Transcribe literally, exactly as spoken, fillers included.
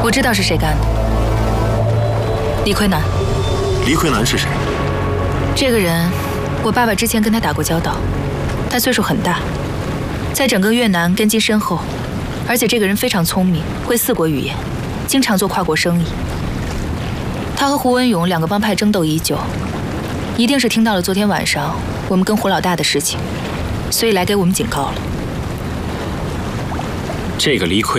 我知道是谁干的，李奎南。 李奎南是谁？ 这个人，我爸爸之前跟他打过交道。他岁数很大，在整个越南根基深厚，而且这个人非常聪明，会四国语言，经常做跨国生意。他和胡文勇两个帮派争斗已久，一定是听到了昨天晚上我们跟胡老大的事情，所以来给我们警告了。 这个李奎。